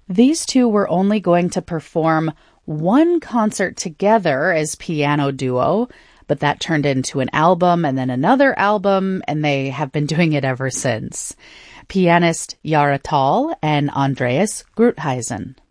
These two were only going to perform one concert together as piano duo, but that turned into an album and then another album, and they have been doing it ever since. Pianist Yara Tall and Andreas Gruithuisen.